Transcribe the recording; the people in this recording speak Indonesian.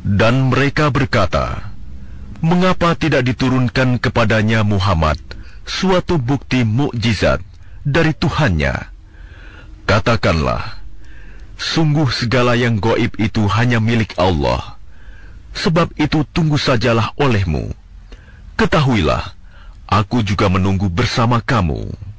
Dan mereka berkata, "Mengapa tidak diturunkan kepadanya Muhammad suatu bukti mukjizat dari Tuhannya?" Katakanlah, sungguh segala yang gaib itu hanya milik Allah. Sebab itu tunggu sajalah olehmu. Ketahuilah, aku juga menunggu bersama kamu.